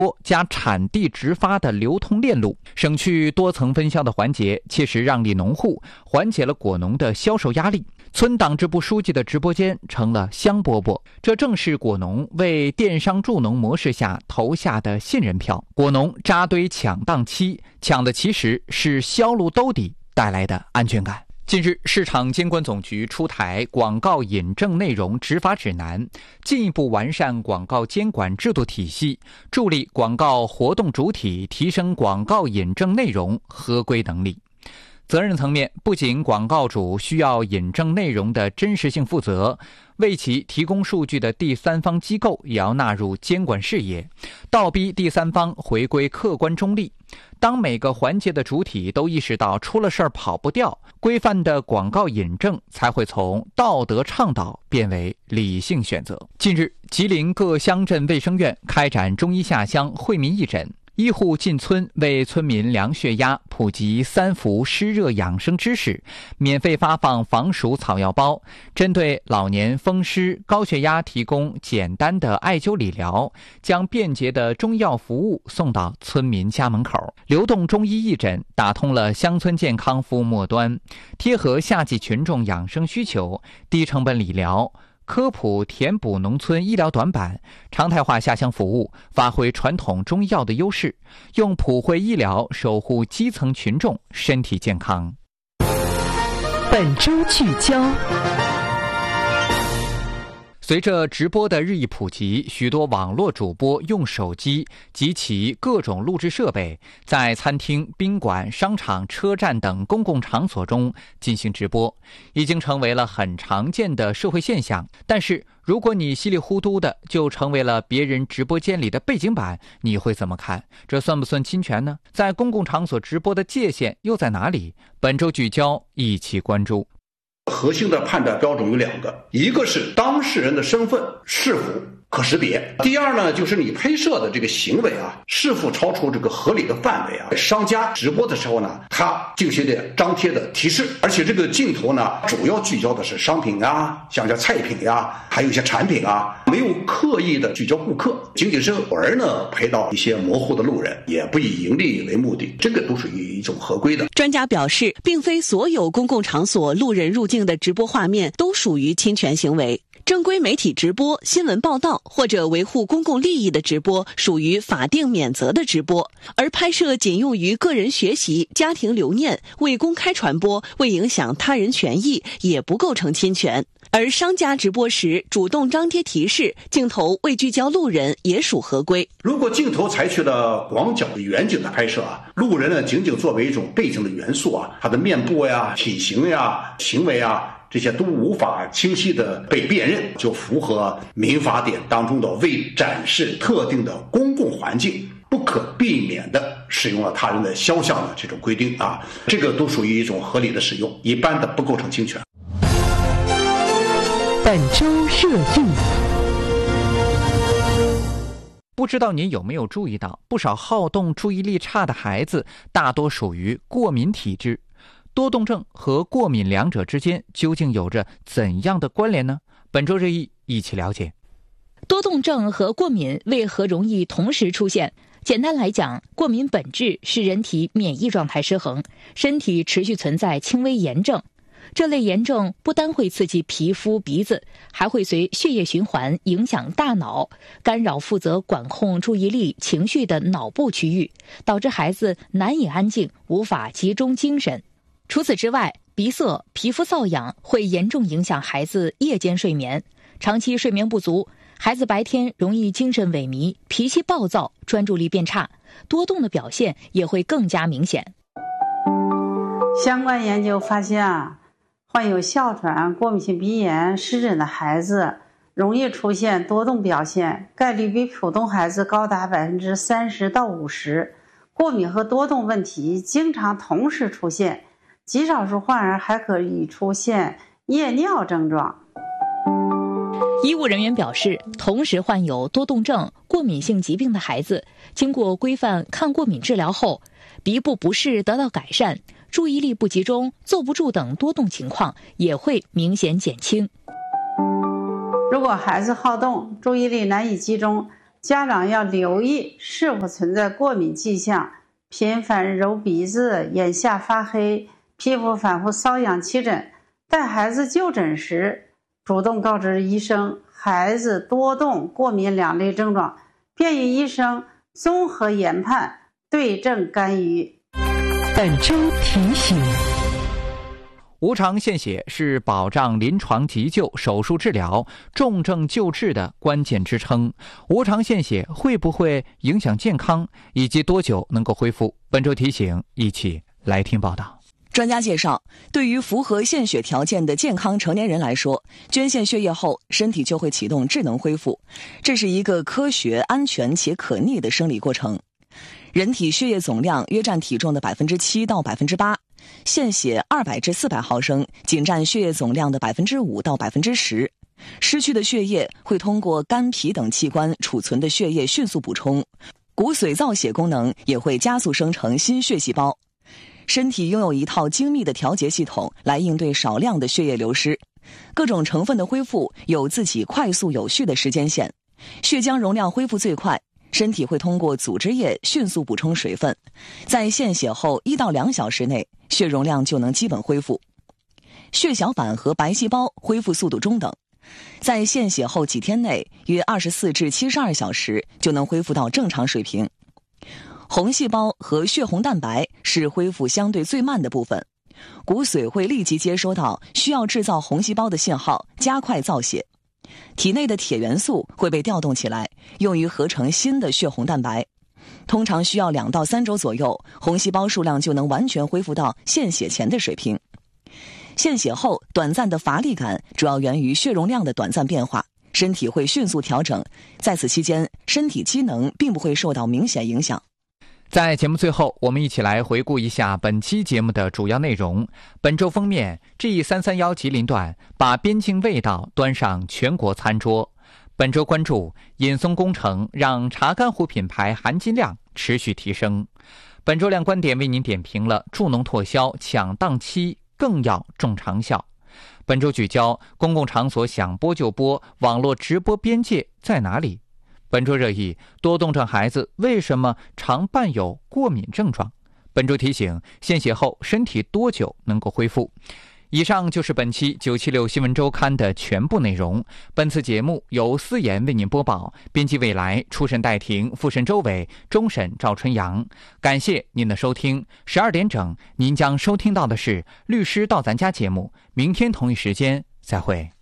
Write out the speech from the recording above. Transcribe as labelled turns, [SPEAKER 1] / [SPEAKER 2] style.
[SPEAKER 1] 加产地直发的流通链路，省去多层分销的环节，切实让利农户，缓解了果农的销售压力。村党支部书记的直播间成了香饽饽，这正是果农为电商助农模式下投下的信任票。果农扎堆抢档期，抢的其实是销路兜底带来的安全感。近日，市场监管总局出台广告引证内容执法指南，进一步完善广告监管制度体系，助力广告活动主体提升广告引证内容合规能力。责任层面，不仅广告主需要引证内容的真实性负责，为其提供数据的第三方机构也要纳入监管视野，倒逼第三方回归客观中立。当每个环节的主体都意识到出了事儿跑不掉，规范的广告引证才会从道德倡导变为理性选择。近日，吉林各乡镇卫生院开展中医下乡惠民义诊，医护进村为村民量血压，普及3伏湿热养生知识，免费发放防暑草药包，针对老年风湿高血压提供简单的艾灸理疗，将便捷的中药服务送到村民家门口。流动中医义诊打通了乡村健康服务末端，贴合夏季群众养生需求，低成本理疗科普填补农村医疗短板，常态化下乡服务，发挥传统中医药的优势，用普惠医疗守护基层群众身体健康。
[SPEAKER 2] 本周聚焦。
[SPEAKER 1] 随着直播的日益普及，许多网络主播用手机及其各种录制设备，在餐厅、宾馆、商场、车站等公共场所中进行直播，已经成为了很常见的社会现象。但是，如果你稀里糊涂的就成为了别人直播间里的背景板，你会怎么看？这算不算侵权呢？在公共场所直播的界限又在哪里？本周聚焦一起关注。
[SPEAKER 3] 核心的判断标准有2个，一个是当事人的身份是否可识别，第二呢，就是你拍摄的这个行为是否超出这个合理的范围商家直播的时候呢，他进行的张贴的提示，而且这个镜头呢，主要聚焦的是商品像这菜品还有一些产品没有刻意的聚焦顾客，仅仅是偶尔呢拍到一些模糊的路人，也不以盈利为目的，这个都属于一种合规的。
[SPEAKER 2] 专家表示，并非所有公共场所路人入境的直播画面都属于侵权行为。正规媒体直播、新闻报道或者维护公共利益的直播属于法定免责的直播，而拍摄仅用于个人学习、家庭留念、未公开传播、未影响他人权益也不构成侵权。而商家直播时主动张贴提示，镜头未聚焦路人也属合规。
[SPEAKER 3] 如果镜头采取了广角远景的拍摄路人呢仅仅作为一种背景的元素他的面部体型行为这些都无法清晰的被辨认，就符合民法典当中的为展示特定的公共环境不可避免的使用了他人的肖像的这种规定这个都属于一种合理的使用，一般的不构成侵权。
[SPEAKER 2] 本周热议。
[SPEAKER 1] 不知道您有没有注意到，不少好动、注意力差的孩子大多属于过敏体质。多动症和过敏两者之间究竟有着怎样的关联呢？本周热议一起了解。
[SPEAKER 4] 多动症和过敏为何容易同时出现？简单来讲，过敏本质是人体免疫状态失衡，身体持续存在轻微炎症。这类炎症不单会刺激皮肤、鼻子，还会随血液循环影响大脑，干扰负责管控注意力、情绪的脑部区域，导致孩子难以安静，无法集中精神。除此之外，鼻塞、皮肤瘙痒会严重影响孩子夜间睡眠。长期睡眠不足，孩子白天容易精神萎靡、脾气暴躁、专注力变差，多动的表现也会更加明显。
[SPEAKER 5] 相关研究发现患有哮喘、过敏性鼻炎、湿疹的孩子容易出现多动表现，概率比普通孩子高达30%到50%。过敏和多动问题经常同时出现，极少数患儿还可以出现夜尿症状。
[SPEAKER 4] 医务人员表示，同时患有多动症、过敏性疾病的孩子，经过规范抗过敏治疗后，鼻部不适得到改善，注意力不集中、坐不住等多动情况也会明显减轻。
[SPEAKER 5] 如果孩子好动、注意力难以集中， 家长要留意是否存在过敏迹象，频繁揉鼻子、眼下发黑、皮肤反复瘙痒起疹。带孩子就诊时，主动告知医生孩子多动、过敏两类症状，便于医生综合研判，对症干预。
[SPEAKER 6] 本周提醒：
[SPEAKER 1] 无偿献血是保障临床急救、手术治疗、重症救治的关键支撑。无偿献血会不会影响健康，以及多久能够恢复？本周提醒，一起来听报道。
[SPEAKER 7] 专家介绍，对于符合献血条件的健康成年人来说，捐献血液后，身体就会启动智能恢复，这是一个科学、安全且可逆的生理过程。人体血液总量约占体重的 7%到 8%， 献血200至400毫升仅占血液总量的 5%到 10%。失去的血液会通过肝脾等器官储存的血液迅速补充，骨髓造血功能也会加速生成新血细胞。身体拥有一套精密的调节系统来应对少量的血液流失，各种成分的恢复有自己快速有序的时间线。血浆容量恢复最快，身体会通过组织液迅速补充水分，在献血后1到2小时内，血容量就能基本恢复。血小板和白细胞恢复速度中等，在献血后几天内，约24至72小时就能恢复到正常水平。红细胞和血红蛋白是恢复相对最慢的部分，骨髓会立即接收到需要制造红细胞的信号，加快造血。体内的铁元素会被调动起来，用于合成新的血红蛋白。通常需要2到3周左右，红细胞数量就能完全恢复到献血前的水平。献血后短暂的乏力感主要源于血容量的短暂变化，身体会迅速调整，在此期间，身体机能并不会受到明显影响。
[SPEAKER 1] 在节目最后，我们一起来回顾一下本期节目的主要内容。本周封面 G331吉林段把边境味道端上全国餐桌。本周关注引松工程让茶干湖品牌含金量持续提升。本周亮观点为您点评了助农拓销抢档期更要重长效。本周聚焦公共场所想播就播，网络直播边界在哪里？本周热议多动症孩子为什么常伴有过敏症状？本周提醒献血后身体多久能够恢复？以上就是本期976新闻周刊的全部内容。本次节目由思妍为您播报，编辑未来，初审戴婷，复审周伟，终审赵春阳。感谢您的收听。12点整您将收听到的是律师到咱家节目，明天同一时间再会。